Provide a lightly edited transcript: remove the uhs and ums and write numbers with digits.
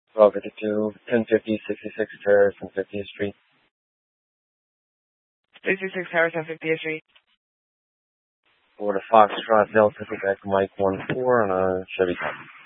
1252, 1050, 66 Terrace and 50th Street. 66 Terrace and 50th Street. For the Foxtrot Delta Quebec Mike 14 on a Chevy Tahoe.